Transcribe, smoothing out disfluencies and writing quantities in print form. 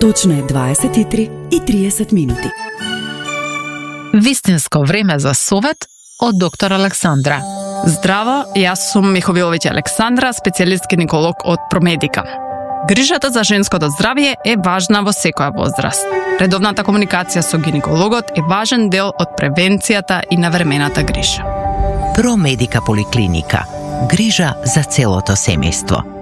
Точно е 23:30 минути. Вистинско време за совет од доктор Александра. Здраво, јас сум Миховиловиќ Александра, специјалист гинеколог од Промедика. Грижата за женското здравје е важна во секоја возраст. Редовната комуникација со гинекологот е важен дел од превенцијата и навремената грижа. Промедика поликлиника. Грижа за целото семејство.